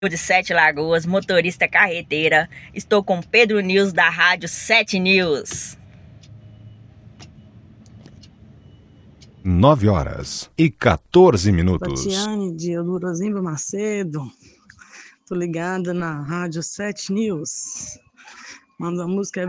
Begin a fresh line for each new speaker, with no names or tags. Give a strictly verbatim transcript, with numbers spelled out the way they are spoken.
de Sete Lagoas, motorista carreteira. Estou com Pedro News da Rádio Sete News.
Nove horas e quatorze minutos.
Tatiane de Eudorosimba Macedo. Tô ligada na Rádio Sete News. Manda a música